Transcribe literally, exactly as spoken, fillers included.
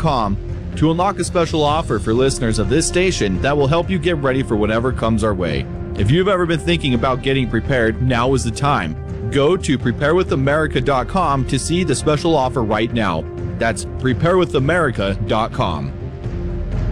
com to unlock a special offer for listeners of this station that will help you get ready for whatever comes our way. If you've ever been thinking about getting prepared, now is the time. Go to prepare with america dot com to see the special offer right now. That's prepare with america dot com.